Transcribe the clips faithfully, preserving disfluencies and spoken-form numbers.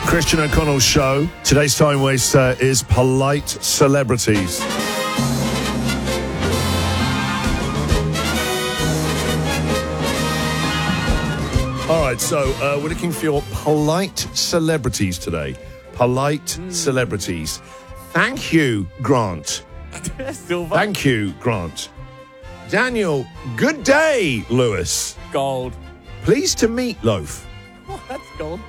Christian O'Connell's show. Today's time waster is polite celebrities. All right, so uh, we're looking for your polite celebrities today. Polite mm. celebrities. Thank you, Grant. Silver. Thank you, Grant. Daniel, good day, Lewis. Gold. Pleased to meet, Loaf. Oh, that's gold.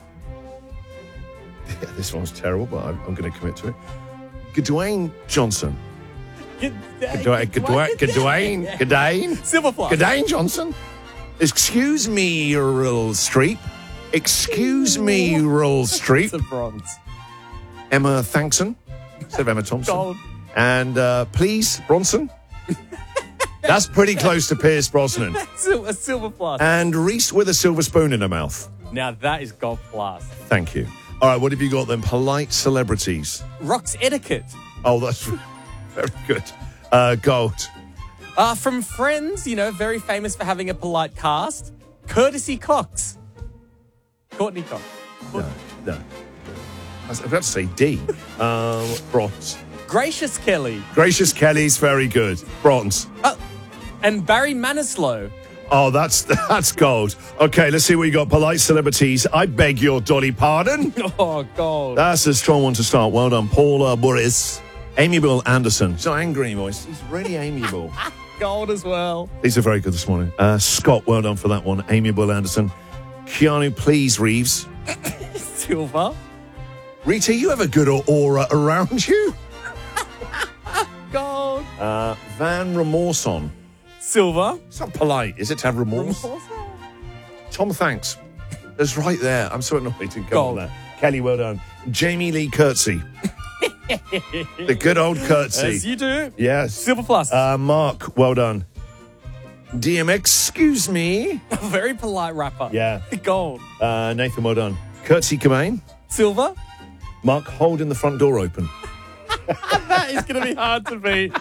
Yeah, this one's terrible, but I'm, I'm going to commit to it. Gadwayne Johnson. Good day. Gadwayne, Gadwayne, Gadwayne, Gadwayne. Silver plus. Gadwayne Johnson. Excuse me, Earl Streep. Excuse me, Earl Streep. It's a bronze. Emma Thankson. Instead of Emma Thompson. Gold. And uh, please, Bronson. That's pretty close to Pierce Brosnan. That's a, a silver plus. And Reese with a silver spoon in her mouth. Now that is gold plus. Thank you. All right, what have you got then? Polite celebrities. Rocks etiquette. Oh, that's very good. Uh, gold. Uh, from Friends, you know, very famous for having a polite cast. Courtesy Cox. Courtney Cox. No, no. I was about to say D. um, bronze. Gracious Kelly. Gracious Kelly's very good. Bronze. Uh, and Barry Manilow. Oh, that's that's gold. Okay, let's see what you got. Polite celebrities. I beg your dolly pardon. Oh, gold. That's a strong one to start. Well done, Paula Burris. Amiable Anderson. He's not angry anymore. He's really amiable. Gold as well. These are very good this morning. Uh, Scott, well done for that one. Amiable Anderson. Keanu, please, Reeves. Silver. Rita, you have a good aura around you. Gold. Uh, Van Remorson. Silver. It's not polite, is it, to have remorse? remorse? Tom Thanks. That's right there. I'm so annoyed to go on that. Kelly, well done. Jamie Lee Curtsy. The good old Curtsy. As you do. Yes. Silver plus. Uh, Mark, well done. D M X, excuse me. A very polite rapper. Yeah. Gold. Uh, Nathan, well done. Curtsy Cobain. Silver. Mark, holding the front door open. That is going to be hard to beat.